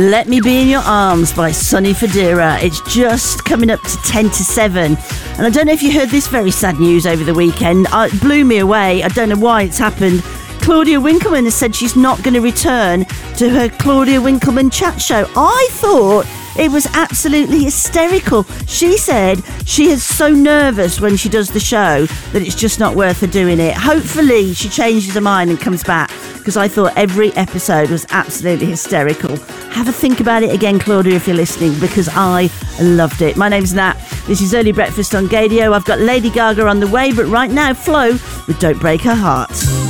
Let Me Be In Your Arms by Sonny Fodera. It's just coming up to 10 to 7. And I don't know if you heard this very sad news over the weekend. It blew me away. I don't know why it's happened. Claudia Winkleman has said she's not going to return to her Claudia Winkleman chat show. I thought it was absolutely hysterical. She said she is so nervous when she does the show that it's just not worth her doing it. Hopefully she changes her mind and comes back, because I thought every episode was absolutely hysterical. Have a think about it again, Claudia, if you're listening, because I loved it. My name's Nat. This is Early Breakfast on Gadio. I've got Lady Gaga on the way, but right now, Flo with Don't Break Her Heart.